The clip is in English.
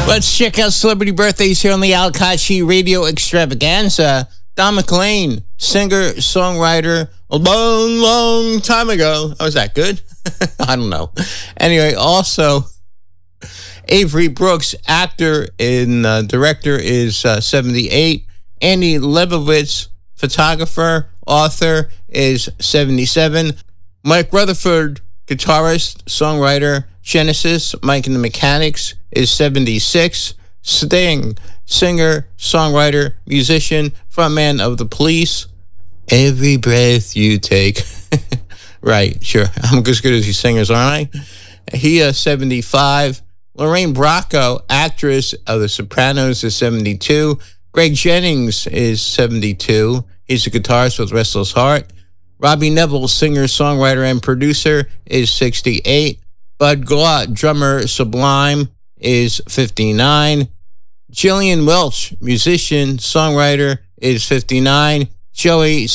Let's check out celebrity birthdays here on the Al Kachi Radio Extravaganza. Don McLean, singer, songwriter, a long, long time ago. Oh, is that good? I don't know. Anyway, also, Avery Brooks, actor and director, is 78. Andy Leibovitz, photographer, author, is 77. Mike Rutherford, guitarist, songwriter, Genesis, Mike and the Mechanics, is 76. Sting, singer, songwriter, musician, frontman of The Police. Every breath you take. Right, sure. I'm as good as these singers, aren't I? He is 75. Lorraine Bracco, actress of The Sopranos, is 72. Greg Jennings is 72. He's a guitarist with Restless Heart. Robbie Neville, singer, songwriter, and producer, is 68. Bud Glott, drummer, Sublime, is 59. Jillian Welch, musician, songwriter, is 59. Joey